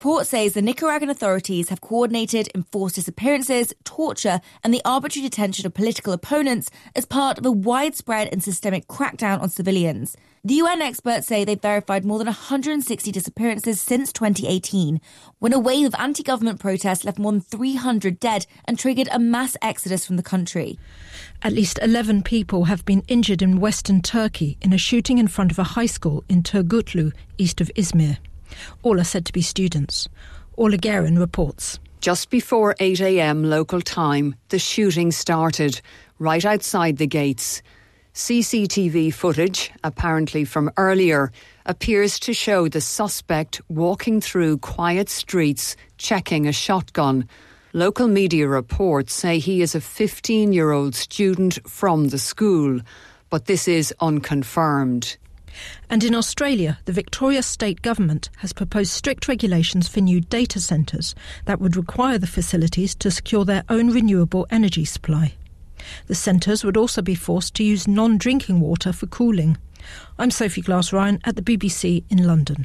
Report says the Nicaraguan authorities have coordinated enforced disappearances, torture, and the arbitrary detention of political opponents as part of a widespread and systemic crackdown on civilians. The UN experts say they've verified more than 160 disappearances since 2018, when a wave of anti-government protests left more than 300 dead and triggered a mass exodus from the country. At least 11 people have been injured in western Turkey in a shooting in front of a high school in Turgutlu, east of Izmir. All are said to be students. Orla Guerin reports. Just before 8 a.m. local time, the shooting started right outside the gates. CCTV footage, apparently from earlier, appears to show the suspect walking through quiet streets, checking a shotgun. Local media reports say he is a 15-year-old student from the school, but this is unconfirmed. And in Australia, the Victoria State Government has proposed strict regulations for new data centres that would require the facilities to secure their own renewable energy supply. The centres would also be forced to use non-drinking water for cooling. I'm Sophie Glass-Ryan at the BBC in London.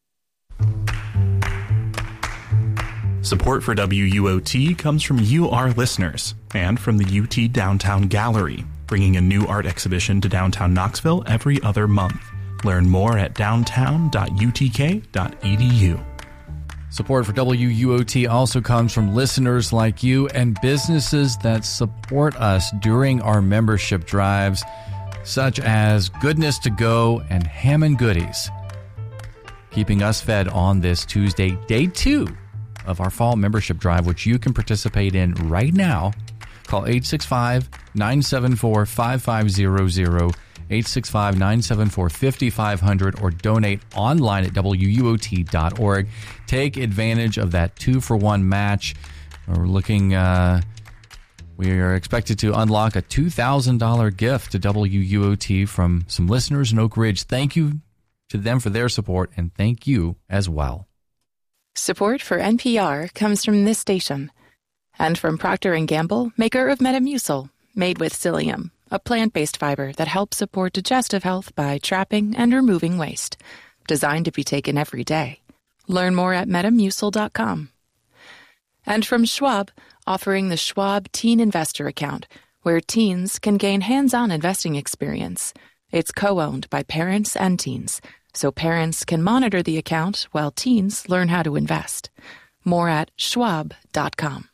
Support for WUOT comes from you, our listeners, and from the UT Downtown Gallery, bringing a new art exhibition to downtown Knoxville every other month. Learn more at downtown.utk.edu. Support for WUOT also comes from listeners like you and businesses that support us during our membership drives, such as Goodness to Go and Ham & Goodies, keeping us fed on this Tuesday, day 2 of our fall membership drive, which you can participate in right now. Call 865-974-5500, 865-974-5500, or donate online at WUOT.org. Take advantage of that 2-for-1 match. We are expected to unlock a $2,000 gift to WUOT from some listeners in Oak Ridge. Thank you to them for their support, and thank you as well. Support for NPR comes from this station and from Procter & Gamble, maker of Metamucil, made with psyllium, a plant-based fiber that helps support digestive health by trapping and removing waste. Designed to be taken every day. Learn more at Metamucil.com. And from Schwab, offering the Schwab Teen Investor Account, where teens can gain hands-on investing experience. It's co-owned by parents and teens, so parents can monitor the account while teens learn how to invest. More at schwab.com.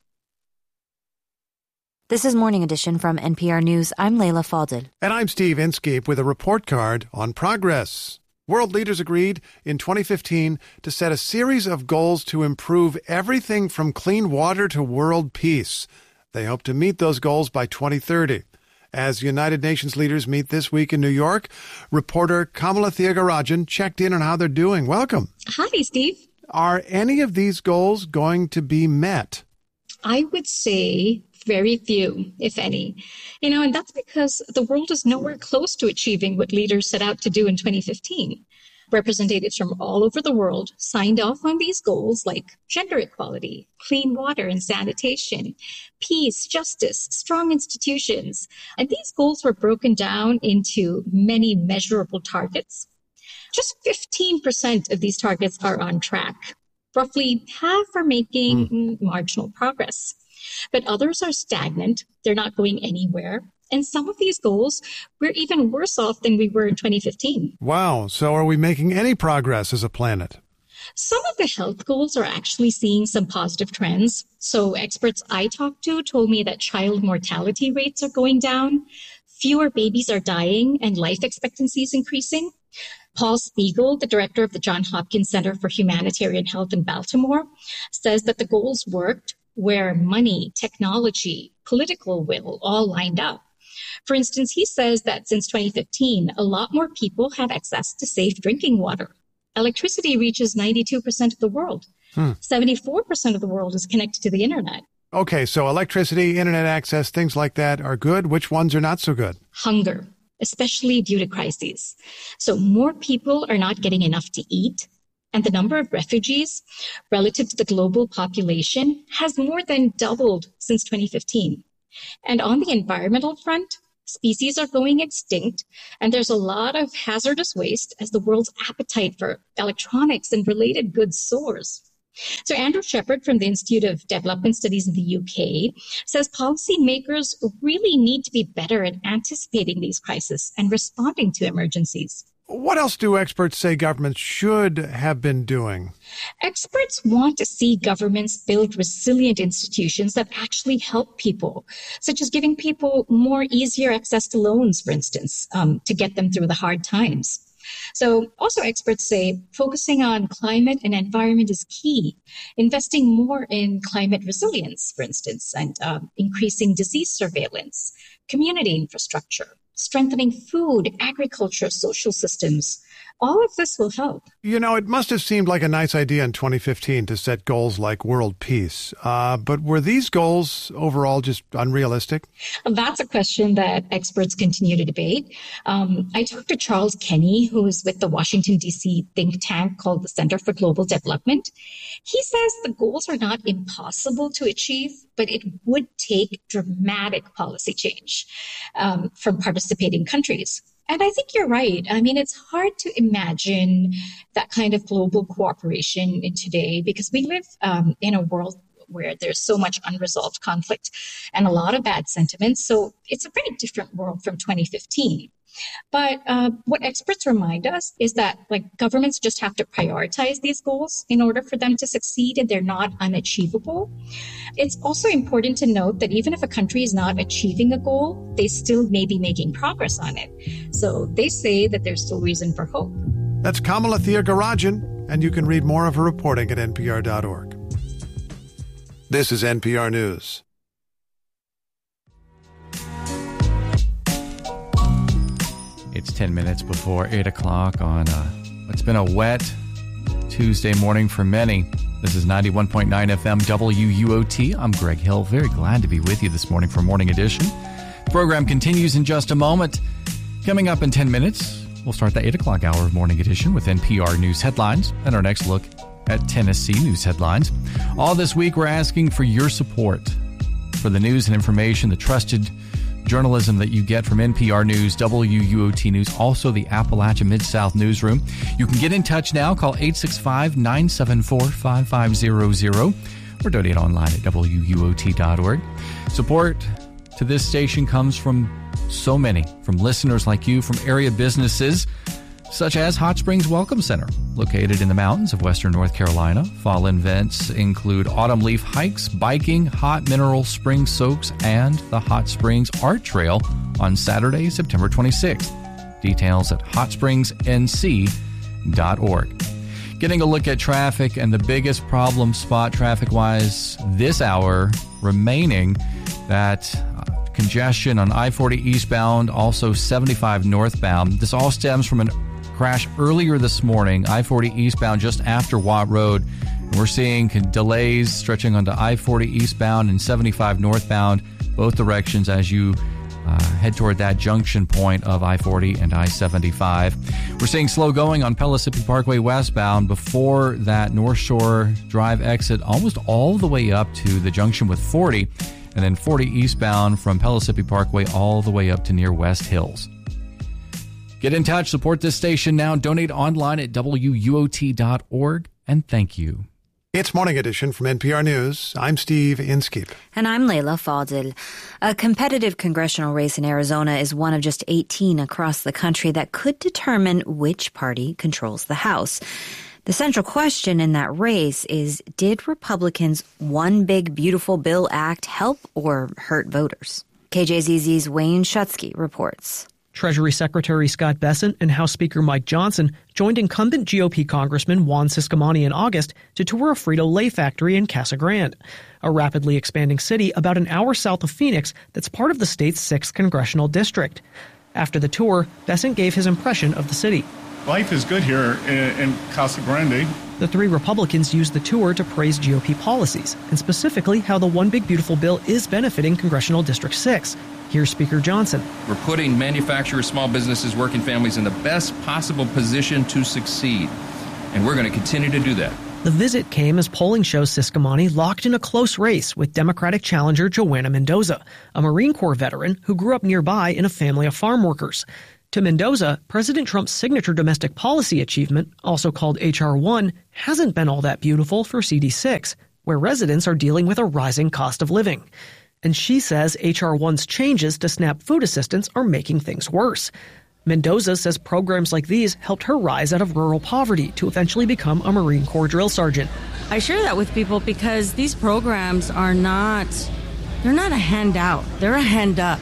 This is Morning Edition from NPR News. I'm Layla Fadel. And I'm Steve Inskeep with a report card on progress. World leaders agreed in 2015 to set a series of goals to improve everything from clean water to world peace. They hope to meet those goals by 2030. As United Nations leaders meet this week in New York, reporter Kamala Thiagarajan checked in on how they're doing. Welcome. Hi, Steve. Are any of these goals going to be met? I would say very few, if any. And that's because the world is nowhere close to achieving what leaders set out to do in 2015. Representatives from all over the world signed off on these goals like gender equality, clean water and sanitation, peace, justice, strong institutions. And these goals were broken down into many measurable targets. Just 15% of these targets are on track. Roughly half are making marginal progress. But others are stagnant. They're not going anywhere. And some of these goals, we're even worse off than we were in 2015. Wow. So are we making any progress as a planet? Some of the health goals are actually seeing some positive trends. So experts I talked to told me that child mortality rates are going down. Fewer babies are dying and life expectancy is increasing. Paul Spiegel, the director of the Johns Hopkins Center for Humanitarian Health in Baltimore, says that the goals worked where money, technology, political will all lined up. For instance, he says that since 2015, a lot more people have access to safe drinking water. Electricity reaches 92% of the world. 74% of the world is connected to the internet. Okay, so electricity, internet access, things like that are good. Which ones are not so good? Hunger, especially due to crises. So more people are not getting enough to eat. And the number of refugees relative to the global population has more than doubled since 2015. And on the environmental front, species are going extinct, and there's a lot of hazardous waste as the world's appetite for electronics and related goods soars. So Andrew Shepherd from the Institute of Development Studies in the UK says policymakers really need to be better at anticipating these crises and responding to emergencies. What else do experts say governments should have been doing? Experts want to see governments build resilient institutions that actually help people, such as giving people more easier access to loans, for instance, to get them through the hard times. So also experts say focusing on climate and environment is key. Investing more in climate resilience, for instance, and increasing disease surveillance, community infrastructure, strengthening food, agriculture, social systems. All of this will help. You know, it must have seemed like a nice idea in 2015 to set goals like world peace. But were these goals overall just unrealistic? That's a question that experts continue to debate. I talked to Charles Kenny, who is with the Washington, D.C. think tank called the Center for Global Development. He says the goals are not impossible to achieve, but it would take dramatic policy change from participating countries. And I think you're right. I mean, it's hard to imagine that kind of global cooperation in today because we live in a world where there's so much unresolved conflict and a lot of bad sentiments. So it's a pretty different world from 2015. But what experts remind us is that governments just have to prioritize these goals in order for them to succeed, and they're not unachievable. It's also important to note that even if a country is not achieving a goal, they still may be making progress on it. So they say that there's still reason for hope. That's Kamala Thiagarajan, and you can read more of her reporting at npr.org. This is NPR News. It's 10 minutes before 8 o'clock on what's been a wet Tuesday morning for many. This is 91.9 FM WUOT. I'm Greg Hill. Very glad to be with you this morning for Morning Edition. The program continues in just a moment. Coming up in 10 minutes, we'll start the 8 o'clock hour of Morning Edition with NPR News headlines and our next look at Tennessee news headlines. All this week, we're asking for your support for the news and information, the trusted journalism that you get from NPR News, WUOT News, also the Appalachia Mid-South Newsroom. You can get in touch now. Call 865-974-5500 or donate online at WUOT.org. Support to this station comes from so many, from listeners like you, from area businesses such as Hot Springs Welcome Center, located in the mountains of western North Carolina. Fall events include autumn leaf hikes, biking, hot mineral spring soaks, and the Hot Springs Art Trail on Saturday, September 26th. Details at hotspringsnc.org. Getting a look at traffic and the biggest problem spot traffic-wise this hour remaining, that congestion on I-40 eastbound, also 75 northbound. This all stems from an crash earlier this morning, I-40 eastbound just after Watt Road. We're seeing delays stretching onto I-40 eastbound and 75 northbound, both directions as you head toward that junction point of I-40 and I-75. We're seeing slow going on Pellissippi Parkway westbound before that North Shore Drive exit almost all the way up to the junction with 40, and then 40 eastbound from Pellissippi Parkway all the way up to near West Hills. Get in touch, support this station now, donate online at WUOT.org, and thank you. It's Morning Edition from NPR News. I'm Steve Inskeep. And I'm Layla Fadil. A competitive congressional race in Arizona is one of just 18 across the country that could determine which party controls the House. The central question in that race is, did Republicans' One Big Beautiful Bill Act help or hurt voters? KJZZ's Wayne Schutsky reports. Treasury Secretary Scott Bessent and House Speaker Mike Johnson joined incumbent GOP Congressman Juan Ciscomani in August to tour a Frito-Lay factory in Casa Grande, a rapidly expanding city about an hour south of Phoenix that's part of the state's 6th congressional district. After the tour, Bessent gave his impression of the city. Life is good here in Casa Grande. The three Republicans used the tour to praise GOP policies, and specifically how the One Big Beautiful Bill is benefiting Congressional District 6. Here's Speaker Johnson. We're putting manufacturers, small businesses, working families in the best possible position to succeed, and we're going to continue to do that. The visit came as polling shows Ciscomani locked in a close race with Democratic challenger Joanna Mendoza, a Marine Corps veteran who grew up nearby in a family of farm workers. To Mendoza, President Trump's signature domestic policy achievement, also called H.R. 1, hasn't been all that beautiful for CD6, where residents are dealing with a rising cost of living. And she says H.R. 1's changes to SNAP food assistance are making things worse. Mendoza says programs like these helped her rise out of rural poverty to eventually become a Marine Corps drill sergeant. I share that with people because these programs they're not a handout, they're a hand up.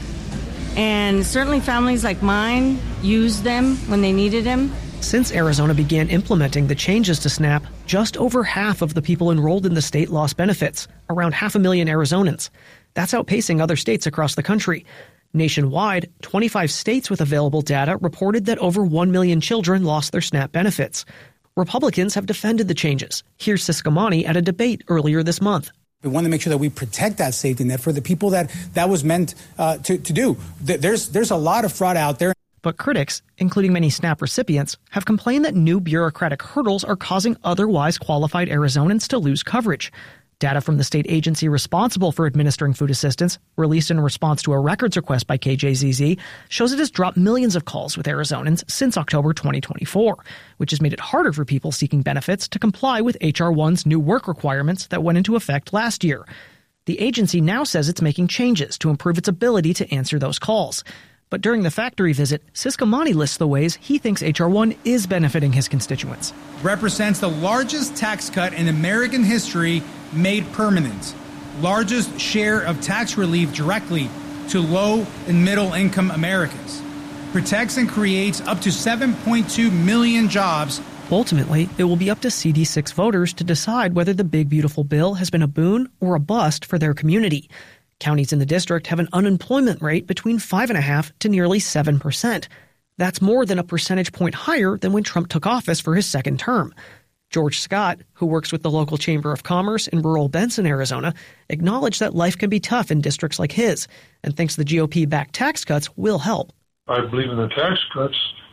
And certainly families like mine used them when they needed them. Since Arizona began implementing the changes to SNAP, just over half of the people enrolled in the state lost benefits, around 500,000 Arizonans. That's outpacing other states across the country. Nationwide, 25 states with available data reported that over 1 million children lost their SNAP benefits. Republicans have defended the changes. Here's Ciscomani at a debate earlier this month. We want to make sure that we protect that safety net for the people that was meant to do. There's a lot of fraud out there. But critics, including many SNAP recipients, have complained that new bureaucratic hurdles are causing otherwise qualified Arizonans to lose coverage. Data from the state agency responsible for administering food assistance, released in response to a records request by KJZZ, shows it has dropped millions of calls with Arizonans since October 2024, which has made it harder for people seeking benefits to comply with H.R. 1's new work requirements that went into effect last year. The agency now says it's making changes to improve its ability to answer those calls. But during the factory visit, Ciscomani lists the ways he thinks H.R. 1 is benefiting his constituents. Represents the largest tax cut in American history made permanent. Largest share of tax relief directly to low and middle income Americans. Protects and creates up to 7.2 million jobs. Ultimately, it will be up to CD6 voters to decide whether the big beautiful bill has been a boon or a bust for their community. Counties in the district have an unemployment rate between 5.5% to nearly 7%. That's more than a percentage point higher than when Trump took office for his second term. George Scott, who works with the local Chamber of Commerce in rural Benson, Arizona, acknowledged that life can be tough in districts like his and thinks the GOP-backed tax cuts will help. I believe in the tax cuts.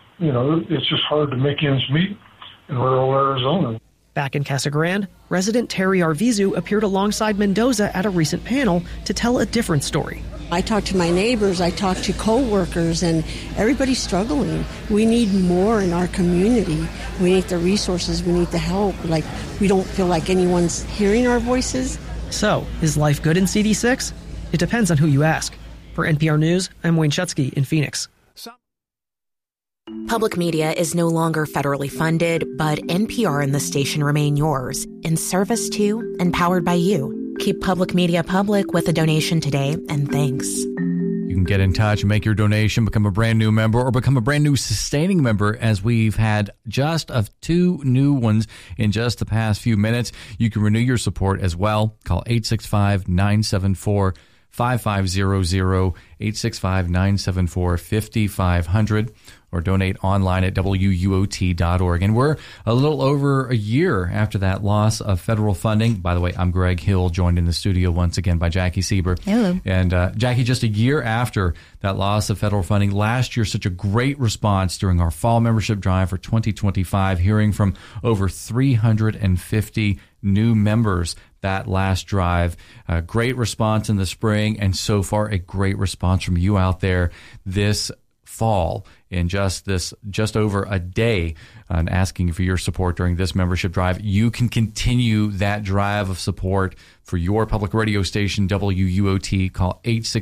It's just hard to make ends meet in rural Arizona. Back in Casa Grande, resident Terry Arvizu appeared alongside Mendoza at a recent panel to tell a different story. I talked to my neighbors, I talked to co-workers, and everybody's struggling. We need more in our community. We need the resources, we need the help. We don't feel like anyone's hearing our voices. So, is life good in CD6? It depends on who you ask. For NPR News, I'm Wayne Schutsky in Phoenix. Public media is no longer federally funded, but NPR and the station remain yours, in service to and powered by you. Keep public media public with a donation today, and thanks. You can get in touch and make your donation, become a brand new member, or become a brand new sustaining member, as we've had just of 2 new ones in just the past few minutes. You can renew your support as well. Call 865-974-5500, 865-974-5500, or donate online at WUOT.org. And we're a little over a year after that loss of federal funding. By the way, I'm Greg Hill, joined in the studio once again by Jackie Sieber. Hello. And Jackie, just a year after that loss of federal funding, last year, such a great response during our fall membership drive for 2025, hearing from over 350 new members that last drive. A great response in the spring, and so far a great response from you out there this fall in just over a day, and asking for your support during this membership drive. You can continue that drive of support for your public radio station, WUOT. Call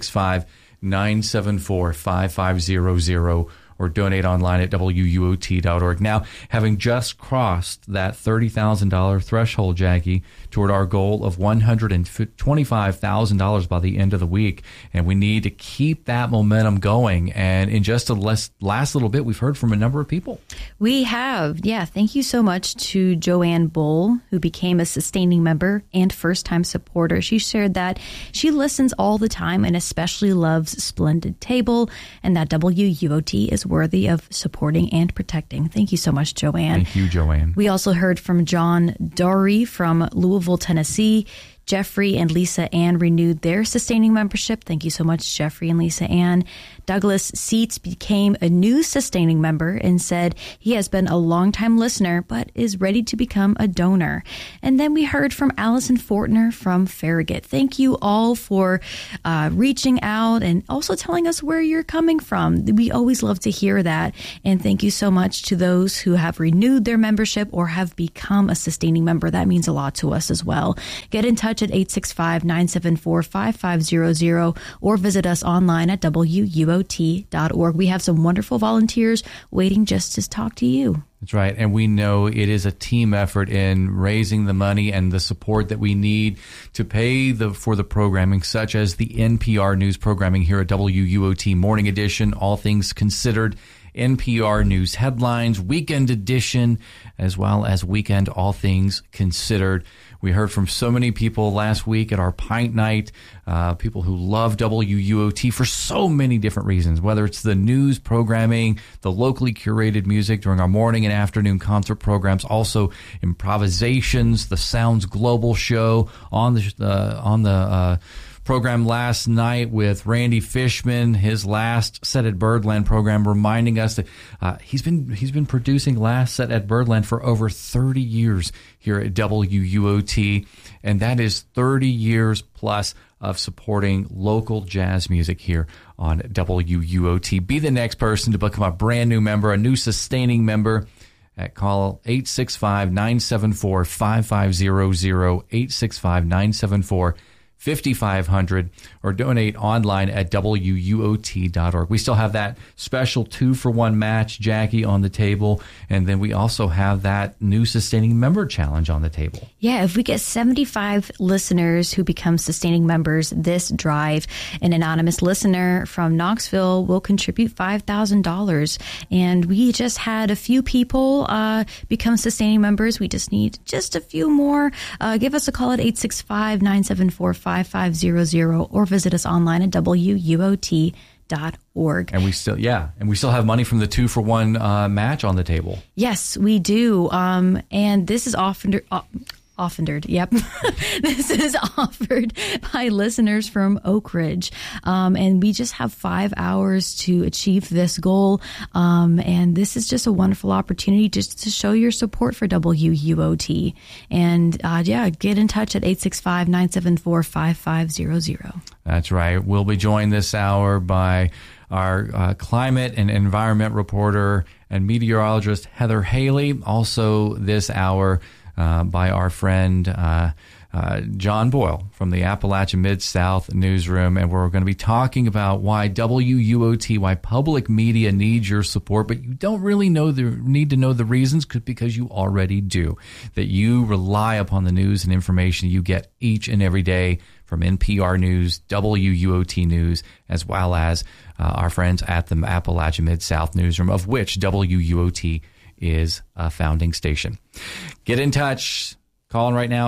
865-974-5500 or donate online at WUOT.org. Now, having just crossed that $30,000 threshold, Jackie, toward our goal of $125,000 by the end of the week, and we need to keep that momentum going. And in just the last little bit, we've heard from a number of people. We have. Yeah. Thank you so much to Joanne Bull, who became a sustaining member and first-time supporter. She shared that she listens all the time and especially loves Splendid Table, and that WUOT is worthy of supporting and protecting. Thank you so much, Joanne. Thank you, Joanne. We also heard from John Dory from Louisville, Tennessee. Jeffrey and Lisa Ann renewed their sustaining membership. Thank you so much, Jeffrey and Lisa Ann. Douglas Seats became a new sustaining member and said he has been a longtime listener but is ready to become a donor. And then we heard from Allison Fortner from Farragut. Thank you all for reaching out and also telling us where you're coming from. We always love to hear that. And thank you so much to those who have renewed their membership or have become a sustaining member. That means a lot to us as well. Get in touch at 865-974-5500 or visit us online at WUOT.org. We have some wonderful volunteers waiting just to talk to you. That's right. And we know it is a team effort in raising the money and the support that we need to pay for the programming, such as the NPR news programming here at WUOT Morning Edition, All Things Considered, NPR News Headlines, Weekend Edition, as well as Weekend All Things Considered. We heard from so many people last week at our Pint Night, people who love WUOT for so many different reasons, whether it's the news programming, the locally curated music during our morning and afternoon concert programs, also improvisations, the Sounds Global show on the program last night with Randy Fishman, his Last Set at Birdland program, reminding us that he's been producing Last Set at Birdland for over 30 years here at WUOT, and that is 30 years plus of supporting local jazz music here on WUOT. Be the next person to become a brand new member, a new sustaining member. Call 865-974-5500, 865-974-5500. 5500 or donate online at WUOT.org. We still have that special 2-for-1 match, Jackie, on the table. And then we also have that new sustaining member challenge on the table. Yeah, if we get 75 listeners who become sustaining members this drive, an anonymous listener from Knoxville will contribute $5,000. And we just had a few people become sustaining members. We just need just a few more. Give us a call at 865-974-5500 or visit us online at WUOT.org. And we still have money from the 2-for-1 match on the table. Yes, we do. And this is offered. Yep. This is offered by listeners from Oak Ridge. And we just have 5 hours to achieve this goal. And this is just a wonderful opportunity just to show your support for WUOT. And get in touch at 865-974-5500. That's right. We'll be joined this hour by our climate and environment reporter and meteorologist Heather Haley. Also this hour, by our friend John Boyle from the Appalachia Mid-South newsroom. And we're going to be talking about why WUOT, why public media needs your support, but you don't really need to know the reasons because you already do. That you rely upon the news and information you get each and every day from NPR News, WUOT News, as well as our friends at the Appalachia Mid-South newsroom, of which WUOT is a founding station. Get in touch. Call in right now,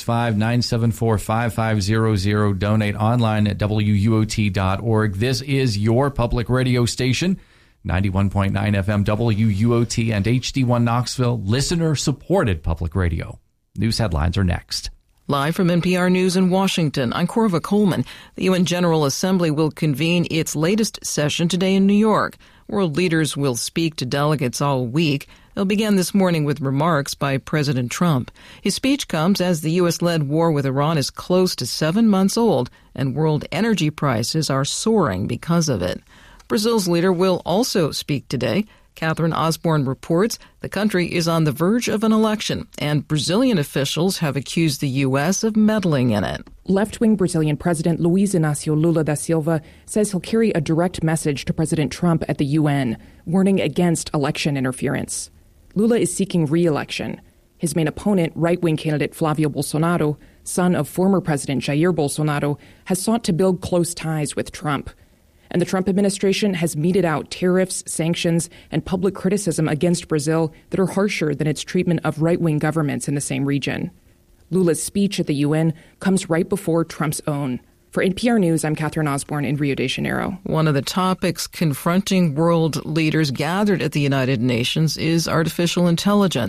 865-974-5500. Donate online at WUOT.org. This is your public radio station, 91.9 FM WUOT and HD1 Knoxville, listener-supported public radio. News headlines are next. Live from NPR News in Washington, I'm Corva Coleman. The UN General Assembly will convene its latest session today in New York. World leaders will speak to delegates all week. They'll begin this morning with remarks by President Trump. His speech comes as the U.S.-led war with Iran is close to 7 months old, and world energy prices are soaring because of it. Brazil's leader will also speak today. Catherine Osborne reports the country is on the verge of an election, and Brazilian officials have accused the U.S. of meddling in it. Left-wing Brazilian President Luiz Inácio Lula da Silva says he'll carry a direct message to President Trump at the UN, warning against election interference. Lula is seeking re-election. His main opponent, right-wing candidate Flavio Bolsonaro, son of former President Jair Bolsonaro, has sought to build close ties with Trump. And the Trump administration has meted out tariffs, sanctions, and public criticism against Brazil that are harsher than its treatment of right-wing governments in the same region. Lula's speech at the UN comes right before Trump's own. For NPR News, I'm Catherine Osborne in Rio de Janeiro. One of the topics confronting world leaders gathered at the United Nations is artificial intelligence.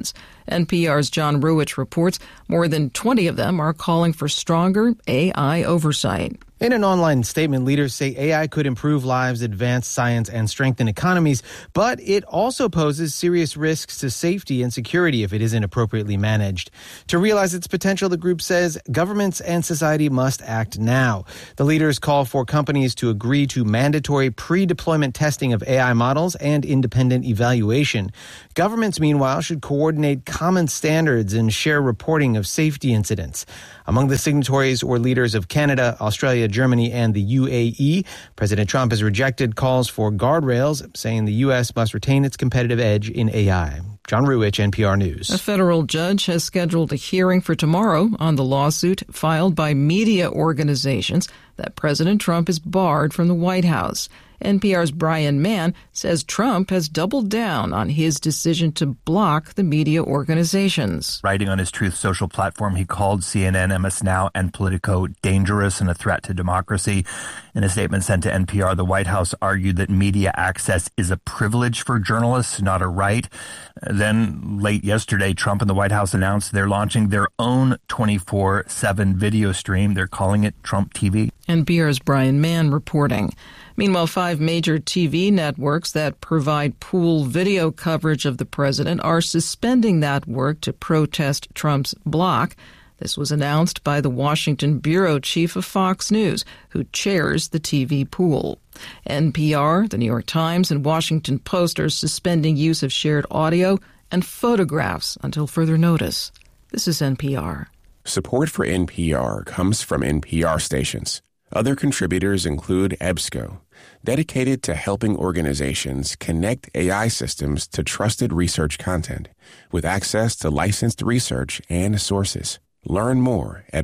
NPR's John Ruwitch reports more than 20 of them are calling for stronger AI oversight. In an online statement, leaders say AI could improve lives, advance science, and strengthen economies, but it also poses serious risks to safety and security if it isn't appropriately managed. To realize its potential, the group says governments and society must act now. The leaders call for companies to agree to mandatory pre-deployment testing of AI models and independent evaluation. Governments, meanwhile, should coordinate common standards and share reporting of safety incidents. Among the signatories were leaders of Canada, Australia, Germany, and the UAE. President Trump has rejected calls for guardrails, saying the U.S. must retain its competitive edge in AI. John Ruwitch, NPR News. A federal judge has scheduled a hearing for tomorrow on the lawsuit filed by media organizations that President Trump is barred from the White House. NPR's Brian Mann says Trump has doubled down on his decision to block the media organizations. Writing on his Truth Social platform, he called CNN, MS Now, and Politico dangerous and a threat to democracy. In a statement sent to NPR, the White House argued that media access is a privilege for journalists, not a right. Then, late yesterday, Trump and the White House announced they're launching their own 24/7 video stream. They're calling it Trump TV. NPR's Brian Mann reporting. Meanwhile, 5 major TV networks that provide pool video coverage of the president are suspending that work to protest Trump's block. This was announced by the Washington bureau chief of Fox News, who chairs the TV pool. NPR, the New York Times, and Washington Post are suspending use of shared audio and photographs until further notice. This is NPR. Support for NPR comes from NPR stations. Other contributors include EBSCO, dedicated to helping organizations connect AI systems to trusted research content with access to licensed research and sources. Learn more at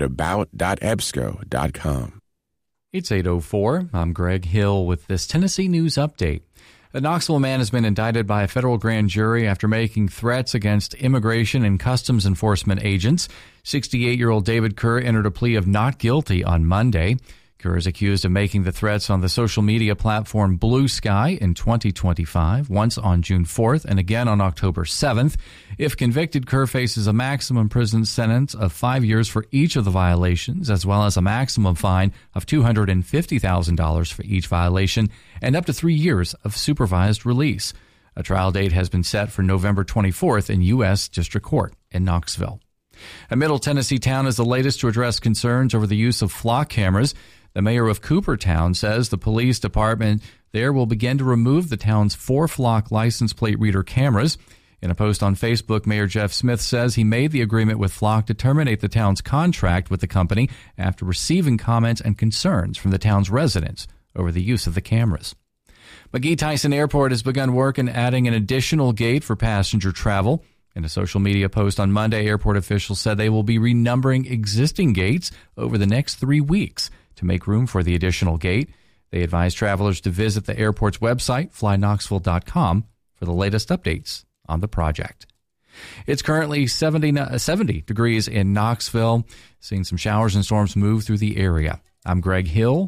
about.ebsco.com. It's 8:04. I'm Greg Hill with this Tennessee News Update. A Knoxville man has been indicted by a federal grand jury after making threats against immigration and customs enforcement agents. 68-year-old David Kerr entered a plea of not guilty on Monday. Kerr is accused of making the threats on the social media platform Blue Sky in 2025, once on June 4th and again on October 7th. If convicted, Kerr faces a maximum prison sentence of 5 years for each of the violations, as well as a maximum fine of $250,000 for each violation and up to 3 years of supervised release. A trial date has been set for November 24th in U.S. District Court in Knoxville. A Middle Tennessee town is the latest to address concerns over the use of flock cameras. The mayor of Coopertown says the police department there will begin to remove the town's 4 flock license plate reader cameras. In a post on Facebook, Mayor Jeff Smith says he made the agreement with Flock to terminate the town's contract with the company after receiving comments and concerns from the town's residents over the use of the cameras. McGee-Tyson Airport has begun work in adding an additional gate for passenger travel. In a social media post on Monday, airport officials said they will be renumbering existing gates over the next 3 weeks to make room for the additional gate. They advise travelers to visit the airport's website, flyknoxville.com, for the latest updates on the project. It's currently 70 degrees in Knoxville, seeing some showers and storms move through the area. I'm Greg Hill,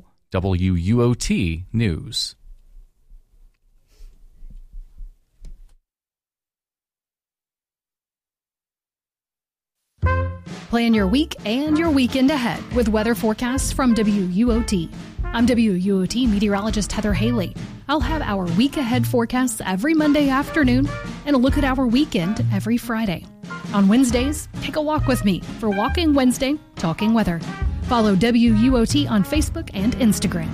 WUOT News. Plan your week and your weekend ahead with weather forecasts from WUOT. I'm WUOT meteorologist Heather Haley. I'll have our week ahead forecasts every Monday afternoon and a look at our weekend every Friday. On Wednesdays, take a walk with me for Walking Wednesday, Talking Weather. Follow WUOT on Facebook and Instagram.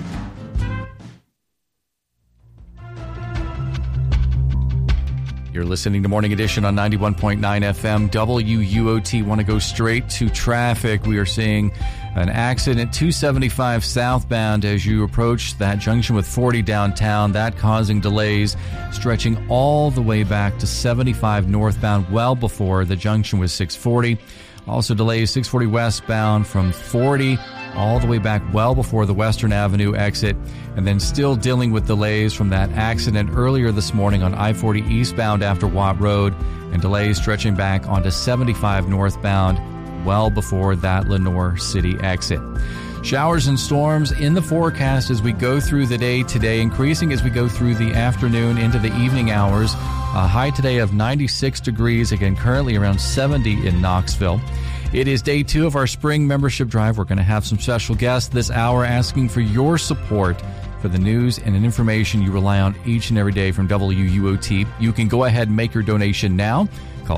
You're listening to Morning Edition on 91.9 FM WUOT. Want to go straight to traffic. We are seeing an accident 275 southbound as you approach that junction with 40 downtown. That causing delays stretching all the way back to 75 northbound well before the junction with 640. Also delays 640 westbound from 40 all the way back well before the Western Avenue exit, and then still dealing with delays from that accident earlier this morning on I-40 eastbound after Watt Road, and delays stretching back onto 75 northbound well before that Lenoir City exit. Showers and storms in the forecast as we go through the day today, increasing as we go through the afternoon into the evening hours. A high today of 96 degrees, again, currently around 70 in Knoxville. It is day 2 of our spring membership drive. We're going to have some special guests this hour asking for your support for the news and information you rely on each and every day from WUOT. You can go ahead and make your donation now. Call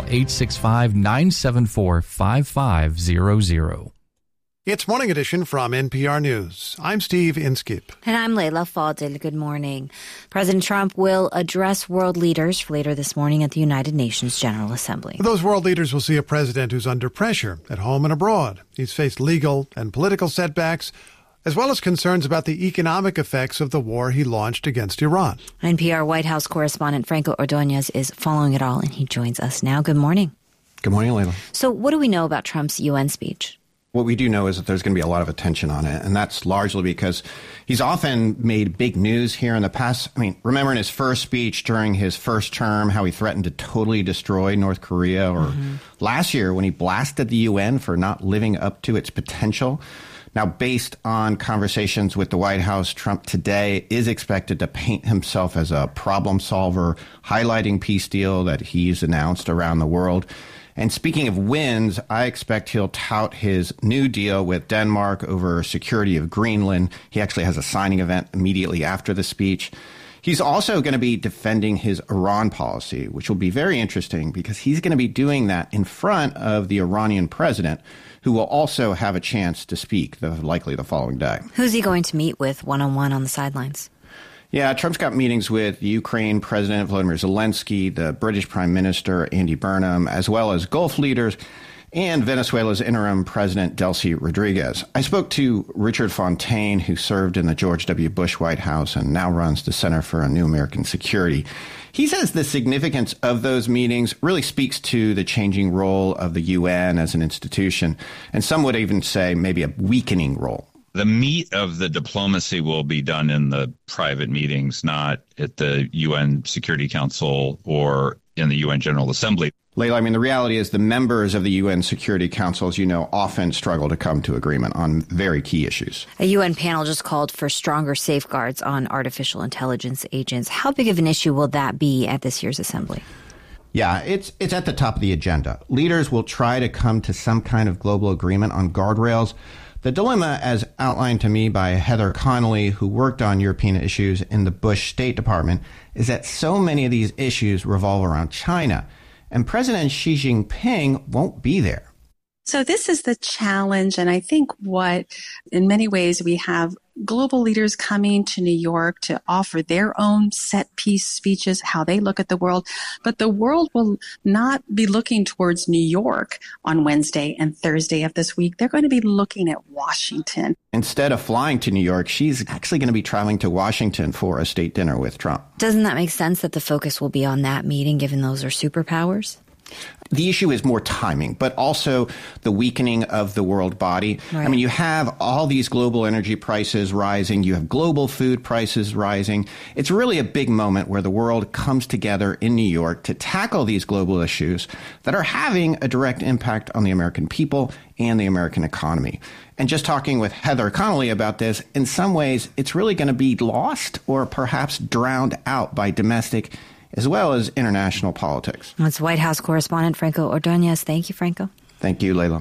865-974-5500. It's Morning Edition from NPR News. I'm Steve Inskip. And I'm Layla Fadil. Good morning. President Trump will address world leaders later this morning at the United Nations General Assembly. Those world leaders will see a president who's under pressure at home and abroad. He's faced legal and political setbacks, as well as concerns about the economic effects of the war he launched against Iran. NPR White House correspondent Franco Ordonez is following it all, and he joins us now. Good morning. Good morning, Layla. So what do we know about Trump's UN speech? What we do know is that there's going to be a lot of attention on it, and that's largely because he's often made big news here in the past. I mean, remember in his first speech during his first term, how he threatened to totally destroy North Korea, or last year when he blasted the UN for not living up to its potential. Now, based on conversations with the White House, Trump today is expected to paint himself as a problem solver, highlighting peace deal that he's announced around the world. And speaking of wins, I expect he'll tout his new deal with Denmark over security of Greenland. He actually has a signing event immediately after the speech. He's also going to be defending his Iran policy, which will be very interesting because he's going to be doing that in front of the Iranian president, who will also have a chance to speak likely the following day. Who's he going to meet with one-on-one on the sidelines? Yeah, Trump's got meetings with the Ukraine President Volodymyr Zelensky, the British Prime Minister Andy Burnham, as well as Gulf leaders, and Venezuela's interim President Delcy Rodriguez. I spoke to Richard Fontaine, who served in the George W. Bush White House and now runs the Center for a New American Security. He says the significance of those meetings really speaks to the changing role of the UN as an institution, and some would even say maybe a weakening role. The meat of the diplomacy will be done in the private meetings, not at the UN Security Council or in the UN General Assembly. Layla, I mean, the reality is the members of the UN Security Council, as you know, often struggle to come to agreement on very key issues. A UN panel just called for stronger safeguards on artificial intelligence agents. How big of an issue will that be at this year's assembly? Yeah, it's at the top of the agenda. Leaders will try to come to some kind of global agreement on guardrails. The dilemma, as outlined to me by Heather Connolly, who worked on European issues in the Bush State Department, is that so many of these issues revolve around China, and President Xi Jinping won't be there. So this is the challenge, and I think what, in many ways, we have global leaders coming to New York to offer their own set-piece speeches, how they look at the world. But the world will not be looking towards New York on Wednesday and Thursday of this week. They're going to be looking at Washington. Instead of flying to New York, she's actually going to be traveling to Washington for a state dinner with Trump. Doesn't that make sense that the focus will be on that meeting, given those are superpowers? The issue is more timing, but also the weakening of the world body. Right. I mean, you have all these global energy prices rising. You have global food prices rising. It's really a big moment where the world comes together in New York to tackle these global issues that are having a direct impact on the American people and the American economy. And just talking with Heather Connolly about this, in some ways, it's really going to be lost or perhaps drowned out by domestic as well as international politics. That's White House correspondent Franco Ordonez. Thank you, Franco. Thank you, Layla.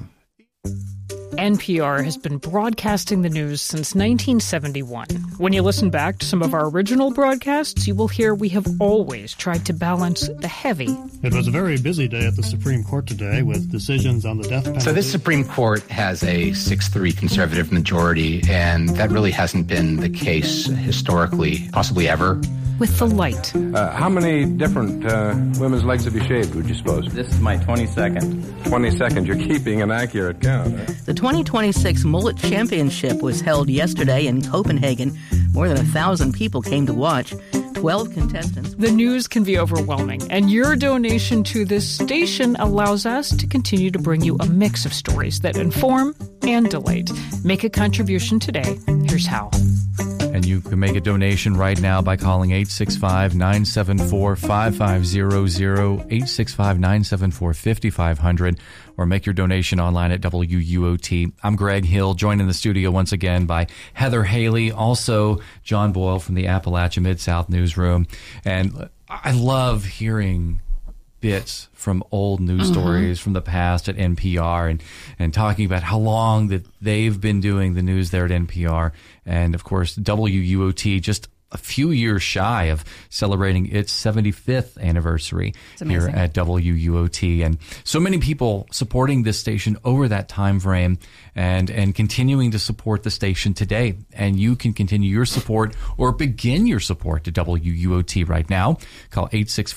NPR has been broadcasting the news since 1971. When you listen back to some of our original broadcasts, you will hear we have always tried to balance the heavy. It was a very busy day at the Supreme Court today with decisions on the death penalty. So this Supreme Court has a 6-3 conservative majority, and that really hasn't been the case historically, possibly ever. With the light. How many different women's legs have you shaved, would you suppose? This is my 22nd. 22nd. You're keeping an accurate count. The 2026 Mullet Championship was held yesterday in Copenhagen. More than 1,000 people came to watch. 12 contestants. The news can be overwhelming, and your donation to this station allows us to continue to bring you a mix of stories that inform and delight. Make a contribution today. Here's how. And you can make a donation right now by calling 865-974-5500, 865-974-5500, or make your donation online at WUOT. I'm Greg Hill, joined in the studio once again by Heather Haley, also John Boyle from the Appalachia Mid-South Newsroom. And I love hearing bits from old news stories from the past at NPR and talking about how long that they've been doing the news there at NPR. And, of course, WUOT just a few years shy of celebrating its 75th anniversary here at WUOT. And so many people supporting this station over that time frame and continuing to support the station today. And you can continue your support or begin your support to WUOT right now. Call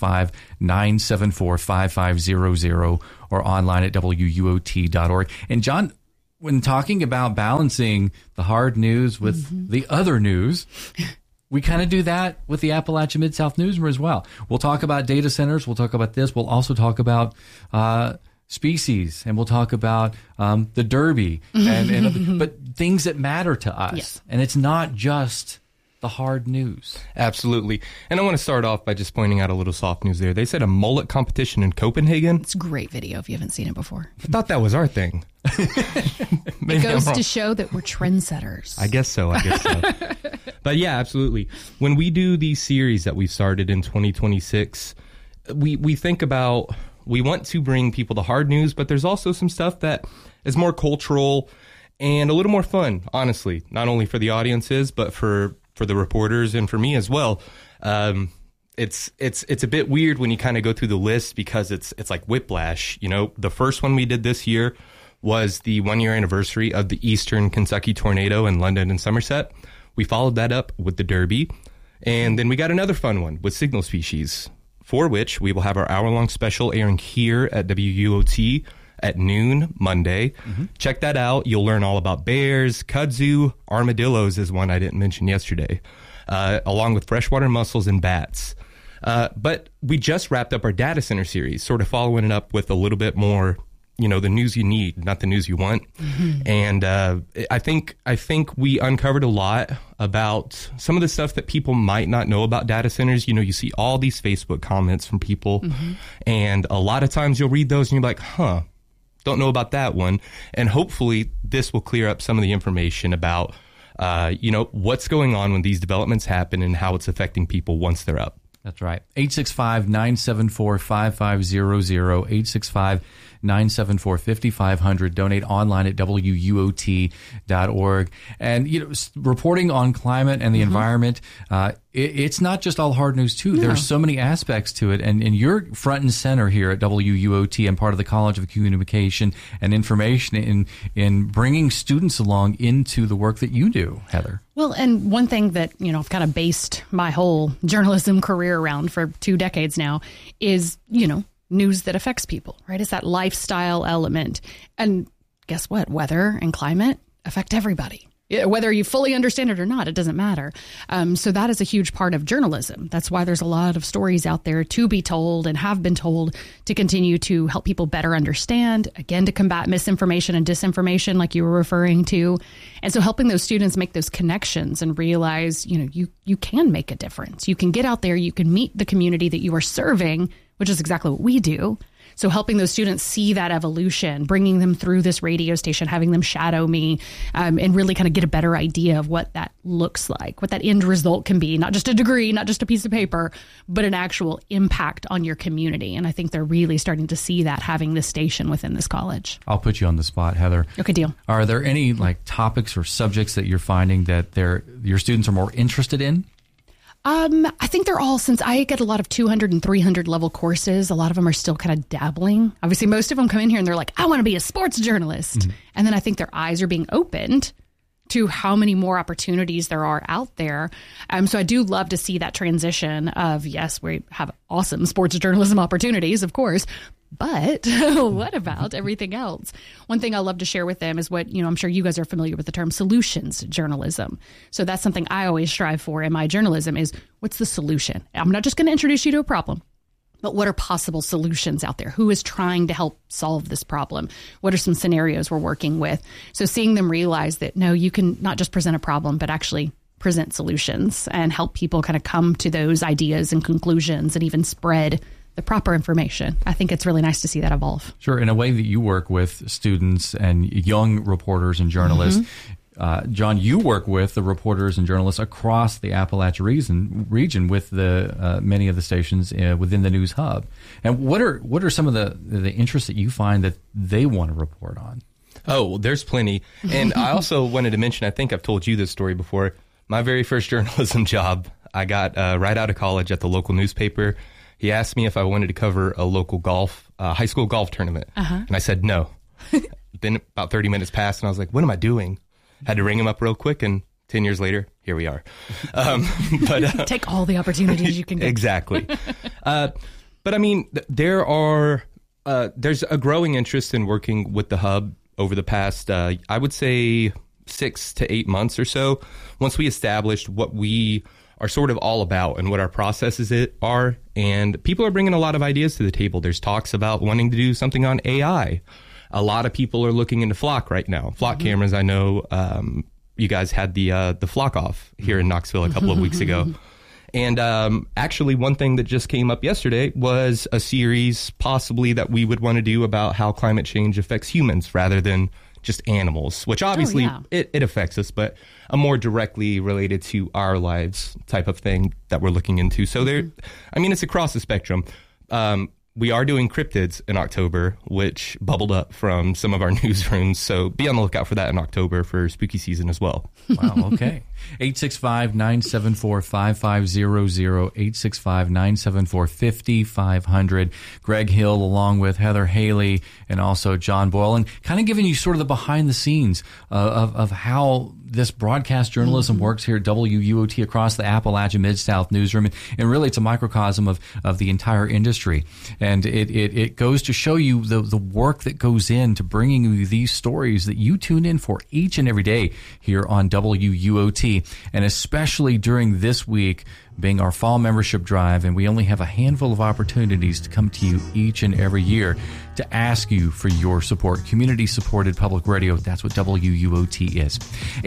865-974-5500 or online at WUOT.org. And John, when talking about balancing the hard news with the other news, we kind of do that with the Appalachia Mid-South Newsroom as well. We'll talk about data centers. We'll talk about this. We'll also talk about species, and we'll talk about the Derby, but things that matter to us. Yes. And it's not just the hard news. Absolutely. And I want to start off by just pointing out a little soft news there. They said a mullet competition in Copenhagen. It's a great video if you haven't seen it before. I thought that was our thing. It goes to show that we're trendsetters. I guess so. But yeah, absolutely. When we do these series that we've started in 2026, we think about, we want to bring people the hard news, but there's also some stuff that is more cultural and a little more fun, honestly, not only for the audiences, but for the reporters and for me as well. It's a bit weird when you kind of go through the list because it's like whiplash. You know, the first one we did this year was the 1-year anniversary of the Eastern Kentucky tornado in London and Somerset. We followed that up with the Derby. And then we got another fun one with signal species, for which we will have our hour-long special airing here at WUOT at noon Monday. Check that out. You'll learn all about bears, kudzu, armadillos is one I didn't mention yesterday, along with freshwater mussels and bats. But we just wrapped up our data center series, sort of following it up with a little bit more, you know, the news you need, not the news you want. And I think we uncovered a lot about some of the stuff that people might not know about data centers. You know, you see all these Facebook comments from people, and a lot of times you'll read those and you're like, don't know about that one. And hopefully this will clear up some of the information about, you know, what's going on when these developments happen and how it's affecting people once they're up. That's right. 865-974-5500, 865-974-5500. Donate online at WUOT.org. And, you know, reporting on climate and the environment, it's not just all hard news, too. No. There's so many aspects to it. And you're front and center here at WUOT and part of the College of Communication and Information in bringing students along into the work that you do, Heather. Well, and one thing that, you know, I've kind of based my whole journalism career around for 2 decades now is, you know, news that affects people, right? It's that lifestyle element. And guess what? Weather and climate affect everybody. Whether you fully understand it or not, it doesn't matter. So that is a huge part of journalism. That's why there's a lot of stories out there to be told and have been told to continue to help people better understand, again, to combat misinformation and disinformation like you were referring to. And so helping those students make those connections and realize, you know, you can make a difference. You can get out there, you can meet the community that you are serving, which is exactly what we do. So helping those students see that evolution, bringing them through this radio station, having them shadow me, and really kind of get a better idea of what that looks like, what that end result can be, not just a degree, not just a piece of paper, but an actual impact on your community. And I think they're really starting to see that having this station within this college. I'll put you on the spot, Heather. Okay, deal. Are there any topics or subjects that you're finding that your students are more interested in? I think they're all, since I get a lot of 200 and 300 level courses, a lot of them are still kind of dabbling. Obviously, most of them come in here and they're like, I want to be a sports journalist. And then I think their eyes are being opened to how many more opportunities there are out there. So I do love to see that transition of, yes, we have awesome sports journalism opportunities, of course, but what about everything else? One thing I love to share with them is what, you know, I'm sure you guys are familiar with the term solutions journalism. So that's something I always strive for in my journalism is what's the solution? I'm not just going to introduce you to a problem, but what are possible solutions out there? Who is trying to help solve this problem? What are some scenarios we're working with? So seeing them realize that, no, you can not just present a problem, but actually present solutions and help people kind of come to those ideas and conclusions and even spread the proper information. I think it's really nice to see that evolve. Sure. In a way that you work with students and young reporters and journalists, John, you work with the reporters and journalists across the Appalachia region with the many of the stations within the News Hub. And what are some of the interests that you find that they want to report on? Oh, there's plenty. And I also wanted to mention, I think I've told you this story before, my very first journalism job, I got right out of college at the local newspaper. He asked me if I wanted to cover a local high school golf tournament. And I said no. Then about 30 minutes passed, and I was like, what am I doing? Had to ring him up real quick, and 10 years later, here we are. Take all the opportunities you can get. Exactly. But I mean, there's a growing interest in working with the Hub over the past, I would say, 6 to 8 months or so. Once we established what we are sort of all about and what our processes are, and people are bringing a lot of ideas to the table. There's talks about wanting to do something on AI. A lot of people are looking into Flock right now. Flock cameras, I know you guys had the Flock off here in Knoxville a couple of weeks ago. And actually, one thing that just came up yesterday was a series possibly that we would want to do about how climate change affects humans rather than just animals, which obviously it affects us, but a more directly related to our lives type of thing that we're looking into. So it's across the spectrum. We are doing cryptids in October, which bubbled up from some of our newsrooms. So be on the lookout for that in October for spooky season as well. Wow, okay. 865-974-5500, 865-974-5500. Greg Hill along with Heather Haley and also John Boyle, and kind of giving you sort of the behind the scenes of how this broadcast journalism works here at WUOT across the Appalachia Mid-South newsroom. And really, it's a microcosm of the entire industry. And it goes to show you the work that goes into bringing you these stories that you tune in for each and every day here on WUOT. And especially during this week, being our fall membership drive, and we only have a handful of opportunities to come to you each and every year to ask you for your support. Community-supported public radio, that's what WUOT is.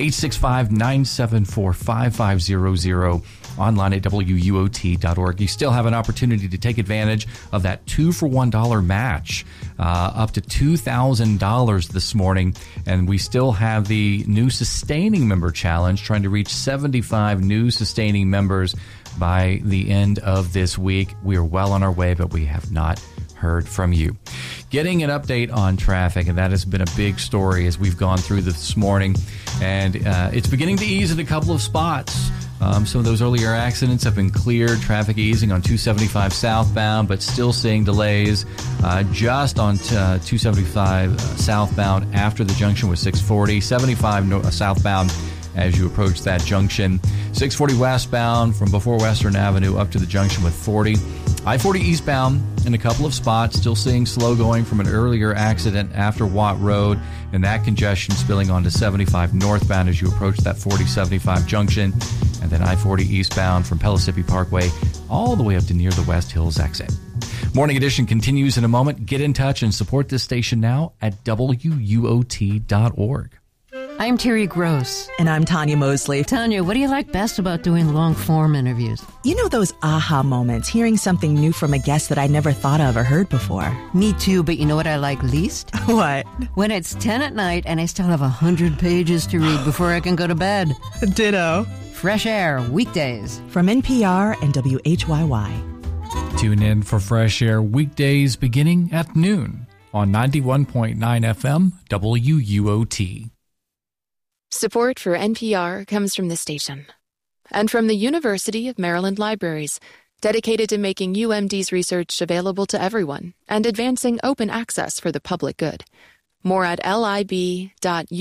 865-974-5500, online at WUOT.org. You still have an opportunity to take advantage of that $2-for-$1 match, up to $2,000 this morning. And we still have the new sustaining member challenge, trying to reach 75 new sustaining members by the end of this week. We are well on our way, but we have not heard from you. Getting an update on traffic, and that has been a big story as we've gone through this morning. And it's beginning to ease in a couple of spots. Some of those earlier accidents have been cleared. Traffic easing on 275 southbound, but still seeing delays just on 275 southbound after the junction with 640. 75 southbound as you approach that junction. 640 westbound from before Western Avenue up to the junction with 40. I-40 eastbound in a couple of spots, still seeing slow going from an earlier accident after Watt Road, and that congestion spilling onto 75 northbound as you approach that 40-75 junction, and then I-40 eastbound from Pellissippi Parkway all the way up to near the West Hills exit. Morning Edition continues in a moment. Get in touch and support this station now at WUOT.org. I'm Terry Gross. And I'm Tanya Mosley. Tanya, what do you like best about doing long-form interviews? You know those aha moments, hearing something new from a guest that I never thought of or heard before. Me too, but you know what I like least? What? When it's 10 at night and I still have 100 pages to read before I can go to bed. Ditto. Fresh Air, weekdays. From NPR and WHYY. Tune in for Fresh Air weekdays beginning at noon on 91.9 FM WUOT. Support for NPR comes from this station and from the University of Maryland Libraries, dedicated to making UMD's research available to everyone and advancing open access for the public good. More at lib.umd.edu.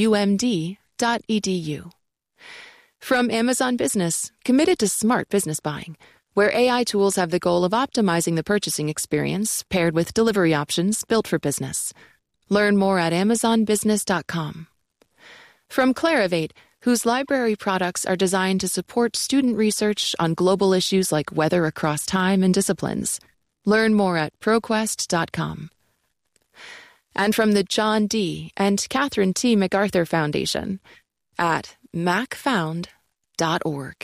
From Amazon Business, committed to smart business buying, where AI tools have the goal of optimizing the purchasing experience paired with delivery options built for business. Learn more at amazonbusiness.com. From Clarivate, whose library products are designed to support student research on global issues like weather across time and disciplines. Learn more at ProQuest.com. And from the John D. and Catherine T. MacArthur Foundation at macfound.org. census.gov.org.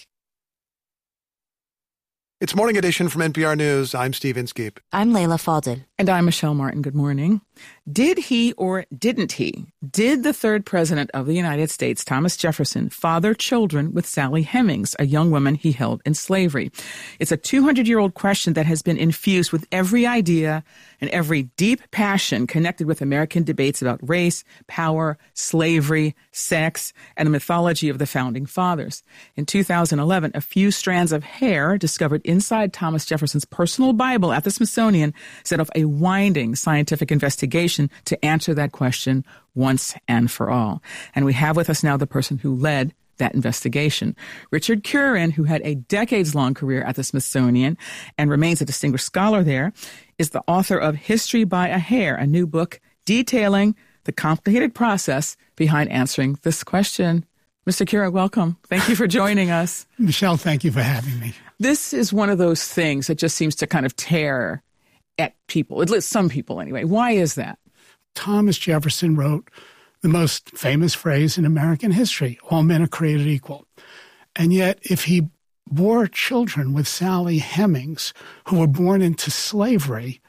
It's Morning Edition from NPR News. I'm Steve Inskeep. I'm Layla Fadel. And I'm Michelle Martin. Good morning. Did he or didn't he? Did the third president of the United States, Thomas Jefferson, father children with Sally Hemings, a young woman he held in slavery? It's a 200-year-old question that has been infused with every idea and every deep passion connected with American debates about race, power, slavery, sex, and the mythology of the Founding Fathers. In 2011, a few strands of hair discovered inside Thomas Jefferson's personal Bible at the Smithsonian set off a winding scientific investigation to answer that question once and for all. And we have with us now the person who led that investigation. Richard Curran, who had a decades-long career at the Smithsonian and remains a distinguished scholar there, is the author of History by a Hair, a new book detailing the complicated process behind answering this question. Mr. Curran, welcome. Thank you for joining us. Michelle, thank you for having me. This is one of those things that just seems to kind of tear at people, at least some people anyway. Why is that? Thomas Jefferson wrote the most famous phrase in American history, all men are created equal. And yet, if he bore children with Sally Hemings, who were born into slavery,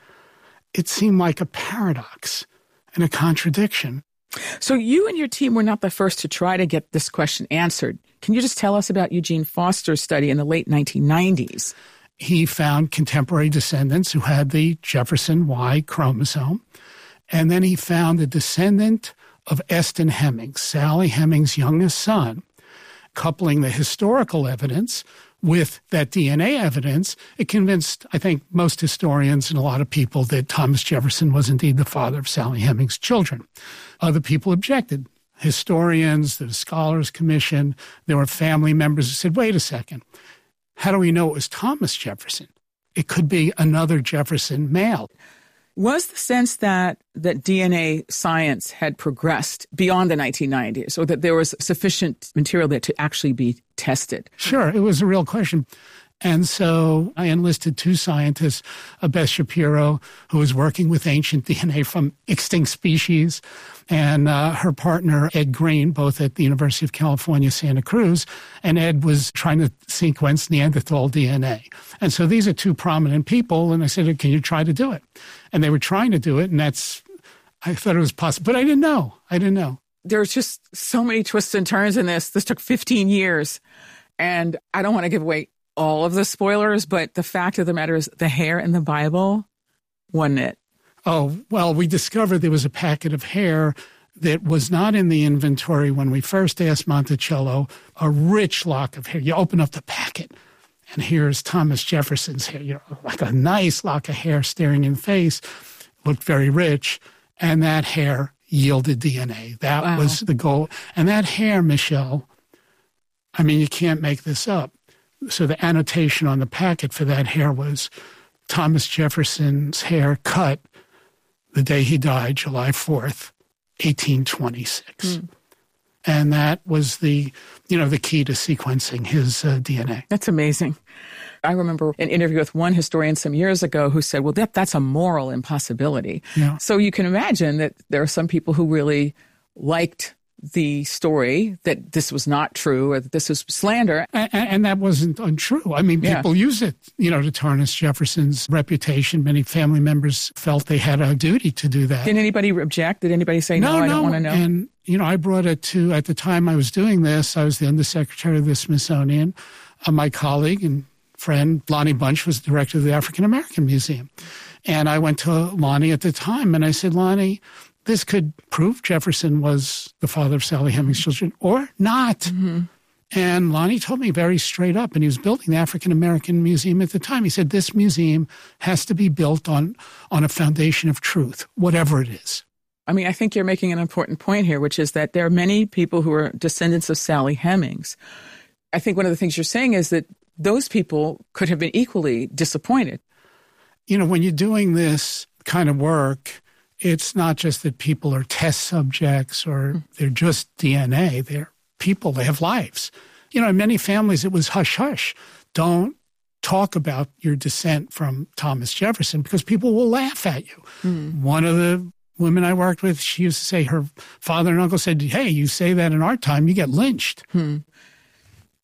it seemed like a paradox and a contradiction. So you and your team were not the first to try to get this question answered. Can you just tell us about Eugene Foster's study in the late 1990s? He found contemporary descendants who had the Jefferson Y chromosome, and then he found a descendant of Eston Hemings, Sally Hemings' youngest son. Coupling the historical evidence with that DNA evidence, it convinced, I think, most historians and a lot of people that Thomas Jefferson was indeed the father of Sally Hemings' children. Other people objected. Historians, the Scholars Commission, there were family members who said, wait a second, how do we know it was Thomas Jefferson? It could be another Jefferson male. Was the sense that DNA science had progressed beyond the 1990s, or that there was sufficient material there to actually be tested? Sure, it was a real question. And so I enlisted two scientists, Beth Shapiro, who was working with ancient DNA from extinct species, and her partner, Ed Green, both at the University of California, Santa Cruz. And Ed was trying to sequence Neanderthal DNA. And so these are two prominent people. And I said, can you try to do it? And they were trying to do it. And I thought it was possible. But I didn't know. There's just so many twists and turns in this. This took 15 years. And I don't want to give away all of the spoilers, but the fact of the matter is the hair in the Bible wasn't it. Oh, well, we discovered there was a packet of hair that was not in the inventory when we first asked Monticello, a rich lock of hair. You open up the packet, and here's Thomas Jefferson's hair, like a nice lock of hair staring in the face, looked very rich, and that hair yielded DNA. That was the goal. And that hair, Michelle, I mean, you can't make this up. So the annotation on the packet for that hair was Thomas Jefferson's hair cut the day he died, July 4th, 1826. And that was the key to sequencing his DNA. That's amazing. I remember an interview with one historian some years ago who said, well, that's a moral impossibility. Yeah. So you can imagine that there are some people who really liked the story that this was not true or that this was slander. And that wasn't untrue. I mean, people use it, to tarnish Jefferson's reputation. Many family members felt they had a duty to do that. Did anybody object? Did anybody say, no, I don't want to know? And, I brought it to, at the time I was doing this, I was the undersecretary of the Smithsonian. My colleague and friend, Lonnie Bunch, was the director of the African American Museum. And I went to Lonnie at the time and I said, Lonnie, this could prove Jefferson was the father of Sally Hemings' children or not. Mm-hmm. And Lonnie told me very straight up, and he was building the African American Museum at the time. He said, this museum has to be built on a foundation of truth, whatever it is. I mean, I think you're making an important point here, which is that there are many people who are descendants of Sally Hemings. I think one of the things you're saying is that those people could have been equally disappointed. When you're doing this kind of work, it's not just that people are test subjects or they're just DNA. They're people. They have lives. In many families, it was hush-hush. Don't talk about your descent from Thomas Jefferson because people will laugh at you. One of the women I worked with, she used to say her father and uncle said, hey, you say that in our time, you get lynched.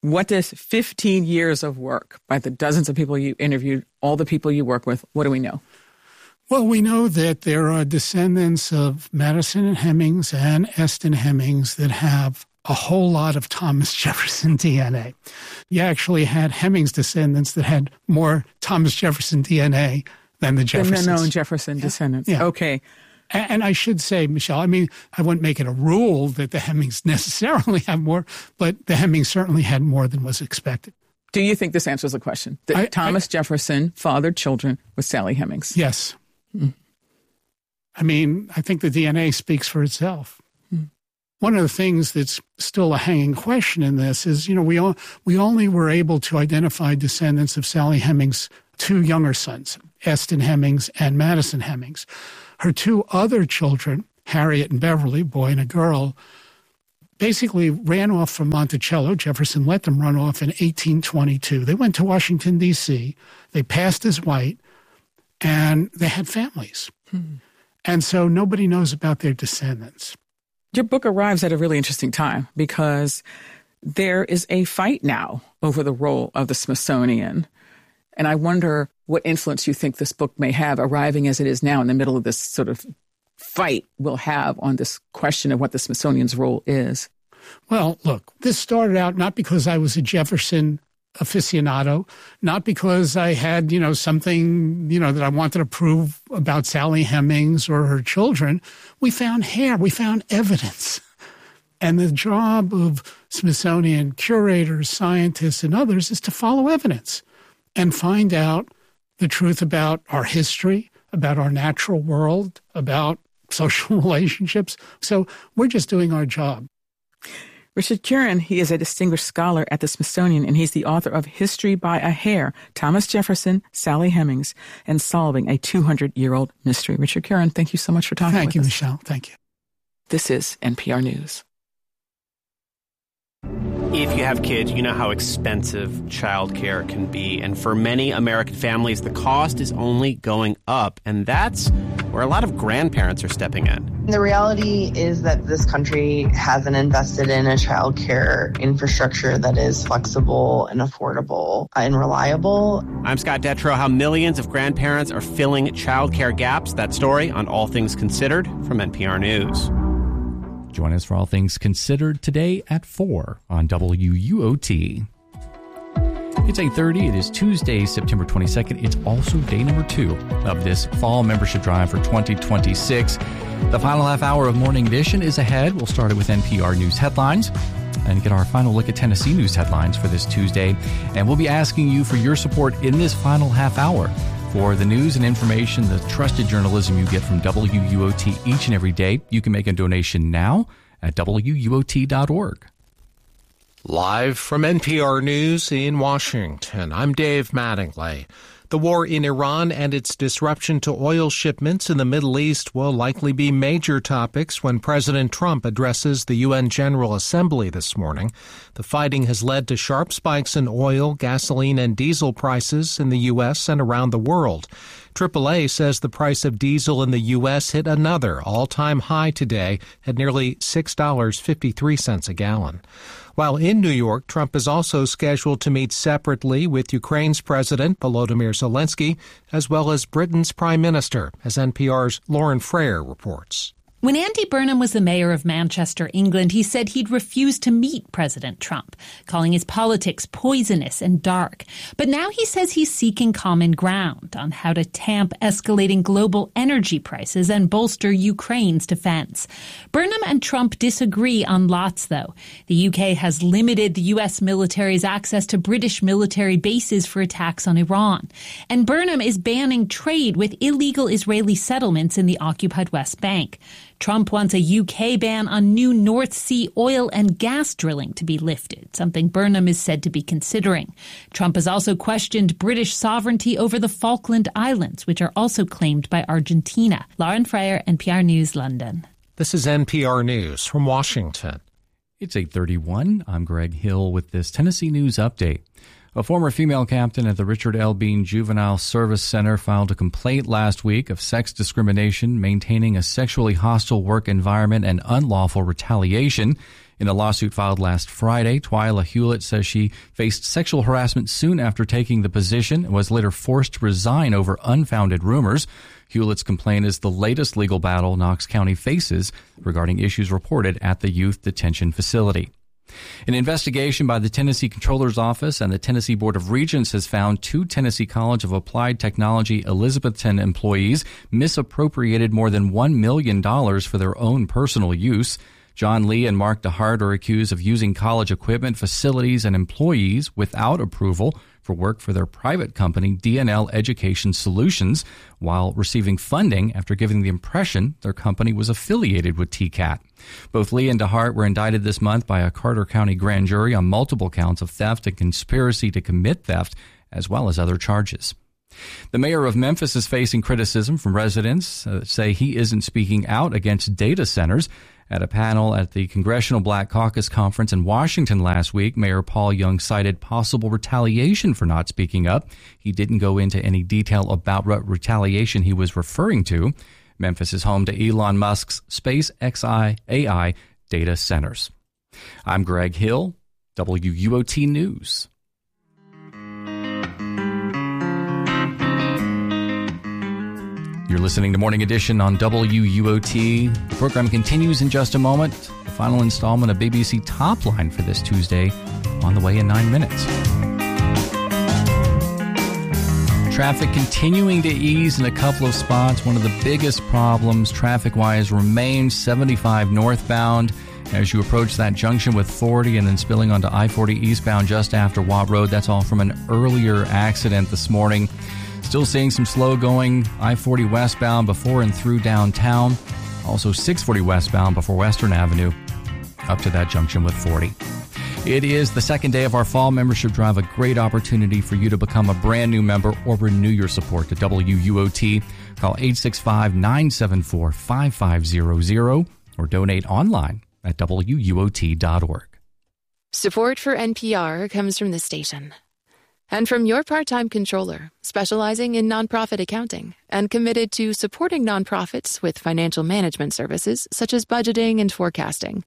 What does 15 years of work by the dozens of people you interviewed, all the people you work with, what do we know? Well, we know that there are descendants of Madison and Hemings and Eston Hemings that have a whole lot of Thomas Jefferson DNA. You actually had Hemings descendants that had more Thomas Jefferson DNA than the Jeffersons. Than the known Jefferson descendants. Yeah. Okay. And I should say, Michelle, I mean, I wouldn't make it a rule that the Hemings necessarily have more, but the Hemings certainly had more than was expected. Do you think this answers the question? That Thomas Jefferson fathered children with Sally Hemings? Yes. I mean, I think the DNA speaks for itself. One of the things that's still a hanging question in this is, you know, we only were able to identify descendants of Sally Hemings' two younger sons, Eston Hemings and Madison Hemings. Her two other children, Harriet and Beverly, boy and a girl, basically ran off from Monticello. Jefferson let them run off in 1822. They went to Washington, D.C. They passed as white, and they had families. And so nobody knows about their descendants. Your book arrives at a really interesting time because there is a fight now over the role of the Smithsonian. And I wonder what influence you think this book may have, arriving as it is now in the middle of this sort of fight will have on this question of what the Smithsonian's role is. Well, look, this started out not because I was a Jefferson aficionado, not because I had, you know, something, you know, that I wanted to prove about Sally Hemings or her children. We found hair, we found evidence. And the job of Smithsonian curators, scientists, and others is to follow evidence and find out the truth about our history, about our natural world, about social relationships. So we're just doing our job. Richard Curran, he is a distinguished scholar at the Smithsonian, and he's the author of History by a Hair, Thomas Jefferson, Sally Hemings, and Solving a 200-Year-Old Mystery. Richard Curran, thank you so much for talking with us. Thank you, Michelle. Thank you. This is NPR News. If you have kids, you know how expensive childcare can be. And for many American families, the cost is only going up. And that's where a lot of grandparents are stepping in. The reality is that this country hasn't invested in a childcare infrastructure that is flexible and affordable and reliable. I'm Scott Detrow. How millions of grandparents are filling childcare gaps. That story on All Things Considered from NPR News. Join us for All Things Considered today at 4 on WUOT. It's 8:30. It is Tuesday, September 22nd. It's also day number 2 of this fall membership drive for 2026. The final half hour of Morning Edition is ahead. We'll start it with NPR News headlines and get our final look at Tennessee news headlines for this Tuesday. And we'll be asking you for your support in this final half hour for the news and information, the trusted journalism you get from WUOT each and every day. You can make a donation now at WUOT.org. Live from NPR News in Washington, I'm Dave Mattingly. The war in Iran and its disruption to oil shipments in the Middle East will likely be major topics when President Trump addresses the UN General Assembly this morning. The fighting has led to sharp spikes in oil, gasoline, and diesel prices in the U.S. and around the world. AAA says the price of diesel in the U.S. hit another all-time high today at nearly $6.53 a gallon. While in New York, Trump is also scheduled to meet separately with Ukraine's President Volodymyr Zelensky, as well as Britain's Prime Minister, as NPR's Lauren Frayer reports. When Andy Burnham was the mayor of Manchester, England, he said he'd refuse to meet President Trump, calling his politics poisonous and dark. But now he says he's seeking common ground on how to tamp escalating global energy prices and bolster Ukraine's defense. Burnham and Trump disagree on lots, though. The UK has limited the US military's access to British military bases for attacks on Iran. And Burnham is banning trade with illegal Israeli settlements in the occupied West Bank. Trump wants a UK ban on new North Sea oil and gas drilling to be lifted, something Burnham is said to be considering. Trump has also questioned British sovereignty over the Falkland Islands, which are also claimed by Argentina. Lauren Frayer, NPR News, London. This is NPR News from Washington. It's 8:31. I'm Greg Hill with this Tennessee News Update. A former female captain at the Richard L. Bean Juvenile Service Center filed a complaint last week of sex discrimination, maintaining a sexually hostile work environment, and unlawful retaliation. In a lawsuit filed last Friday, Twyla Hewlett says she faced sexual harassment soon after taking the position and was later forced to resign over unfounded rumors. Hewlett's complaint is the latest legal battle Knox County faces regarding issues reported at the youth detention facility. An investigation by the Tennessee Comptroller's Office and the Tennessee Board of Regents has found 2 Tennessee College of Applied Technology Elizabethton employees misappropriated more than $1 million for their own personal use. John Lee and Mark DeHart are accused of using college equipment, facilities, and employees without approval for work for their private company, DNL Education Solutions, while receiving funding after giving the impression their company was affiliated with TCAT. Both Lee and DeHart were indicted this month by a Carter County grand jury on multiple counts of theft and conspiracy to commit theft, as well as other charges. The mayor of Memphis is facing criticism from residents that say he isn't speaking out against data centers. At a panel at the Congressional Black Caucus Conference in Washington last week, Mayor Paul Young cited possible retaliation for not speaking up. He didn't go into any detail about what retaliation he was referring to. Memphis is home to Elon Musk's SpaceX AI data centers. I'm Greg Hill, WUOT News. You're listening to Morning Edition on WUOT. The program continues in just a moment. The final installment of BBC Top Line for this Tuesday on the way in 9 minutes. Traffic continuing to ease in a couple of spots. One of the biggest problems traffic-wise remains 75 northbound. As you approach that junction with 40 and then spilling onto I-40 eastbound just after Watt Road. That's all from an earlier accident this morning. Still seeing some slow going I-40 westbound before and through downtown. Also 640 westbound before Western Avenue up to that junction with 40. It is the second day of our fall membership drive, a great opportunity for you to become a brand new member or renew your support to WUOT. Call 865-974-5500 or donate online at WUOT.org. Support for NPR comes from this station. And from your part-time controller, specializing in nonprofit accounting and committed to supporting nonprofits with financial management services such as budgeting and forecasting.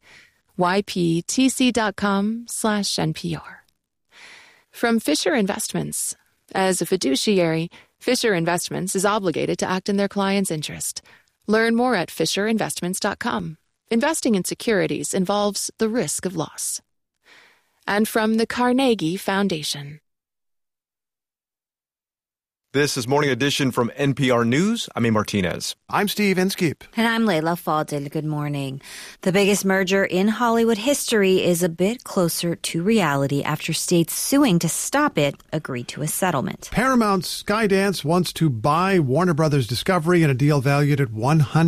YPTC.com/NPR. From Fisher Investments. As a fiduciary, Fisher Investments is obligated to act in their client's interest. Learn more at FisherInvestments.com. Investing in securities involves the risk of loss. And from the Carnegie Foundation. This is Morning Edition from NPR News. I'm A. Martinez. I'm Steve Inskeep. And I'm Layla Fadil. Good morning. The biggest merger in Hollywood history is a bit closer to reality after states suing to stop it agreed to a settlement. Paramount's Skydance wants to buy Warner Brothers Discovery in a deal valued at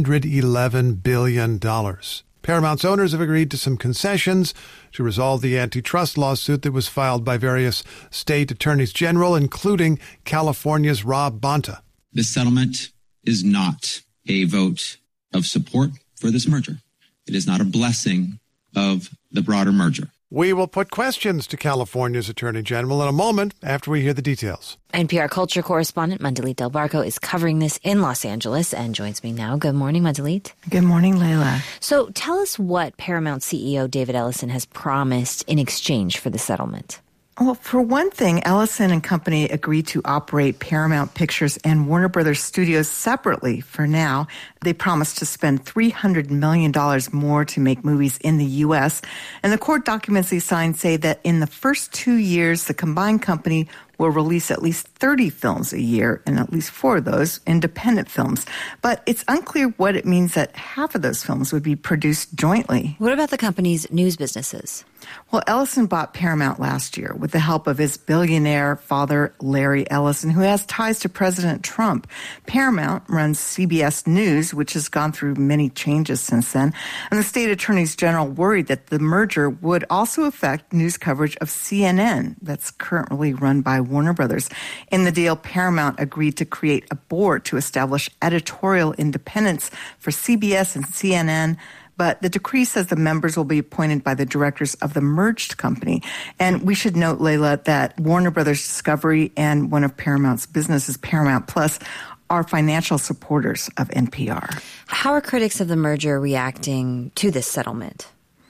$111 billion. Paramount's owners have agreed to some concessions to resolve the antitrust lawsuit that was filed by various state attorneys general, including California's Rob Bonta. This settlement is not a vote of support for this merger. It is not a blessing of the broader merger. We will put questions to California's Attorney General in a moment after we hear the details. NPR culture correspondent Mandalit Del Barco is covering this in Los Angeles and joins me now. Good morning, Mandalit. Good morning, Layla. So tell us what Paramount CEO David Ellison has promised in exchange for the settlement. Well, for one thing, Ellison and company agreed to operate Paramount Pictures and Warner Brothers Studios separately for now. They promised to spend $300 million more to make movies in the U.S. And the court documents they signed say that in the first 2 years, the combined company will release at least 30 films a year, and at least 4 of those independent films. But it's unclear what it means that half of those films would be produced jointly. What about the company's news businesses? Well, Ellison bought Paramount last year with the help of his billionaire father, Larry Ellison, who has ties to President Trump. Paramount runs CBS News, which has gone through many changes since then. And the state attorneys general worried that the merger would also affect news coverage of CNN, that's currently run by Warner Brothers. In the deal, Paramount agreed to create a board to establish editorial independence for CBS and CNN. But the decree says the members will be appointed by the directors of the merged company. And we should note, Layla, that Warner Brothers Discovery and one of Paramount's businesses, Paramount Plus, are financial supporters of NPR. How are critics of the merger reacting to this settlement?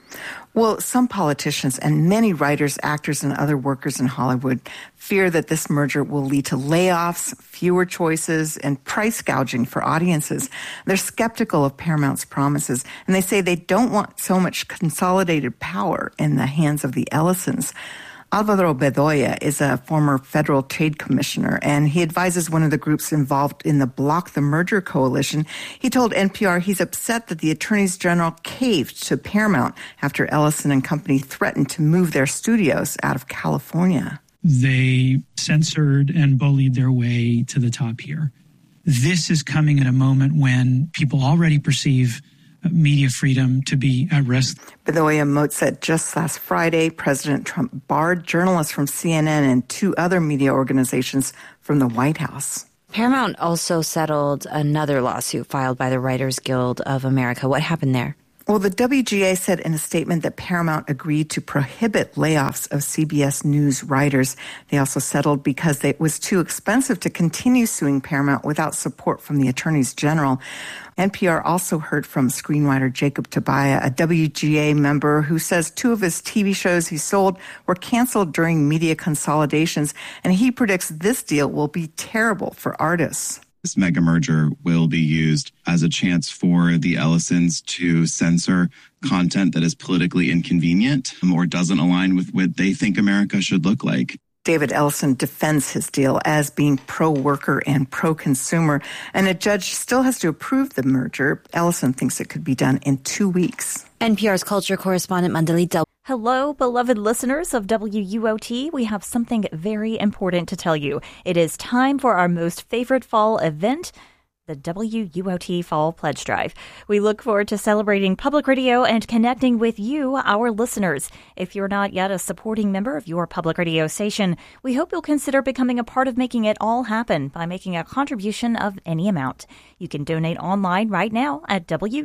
Well, some politicians and many writers, actors, and other workers in Hollywood fear that this merger will lead to layoffs, fewer choices, and price gouging for audiences. They're skeptical of Paramount's promises, and they say they don't want so much consolidated power in the hands of the Ellisons. Alvaro Bedoya is a former federal trade commissioner, and he advises one of the groups involved in the Block the Merger coalition. He told NPR he's upset that the attorneys general caved to Paramount after Ellison and company threatened to move their studios out of California. They censored and bullied their way to the top here. This is coming at a moment when people already perceive media freedom to be at risk. Bedoya notes that just last Friday, President Trump barred journalists from CNN and 2 other media organizations from the White House. Paramount also settled another lawsuit filed by the Writers Guild of America. What happened there? Well, the WGA said in a statement that Paramount agreed to prohibit layoffs of CBS News writers. They also settled because it was too expensive to continue suing Paramount without support from the attorneys general. NPR also heard from screenwriter Jacob Tobiah, a WGA member who says 2 of his TV shows he sold were canceled during media consolidations, and he predicts this deal will be terrible for artists. This mega merger will be used as a chance for the Ellisons to censor content that is politically inconvenient or doesn't align with what they think America should look like. David Ellison defends his deal as being pro-worker and pro-consumer, and a judge still has to approve the merger. Ellison thinks it could be done in 2 weeks. NPR's culture correspondent Mandalit Del. Hello, beloved listeners of WUOT. We have something very important to tell you. It is time for our most favorite fall event, the WUOT Fall Pledge Drive. We look forward to celebrating public radio and connecting with you, our listeners. If you're not yet a supporting member of your public radio station, we hope you'll consider becoming a part of making it all happen by making a contribution of any amount. You can donate online right now at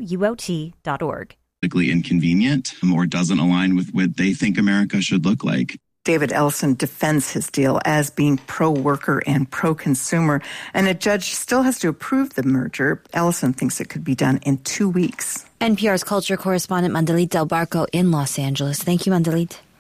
WUOT.org. Inconvenient or doesn't align with what they think America should look like. David Ellison defends his deal as being pro-worker and pro-consumer, and a judge still has to approve the merger. Ellison thinks it could be done in 2 weeks. NPR's culture correspondent Mandalit Del Barco in Los Angeles. Thank you, Mandalit.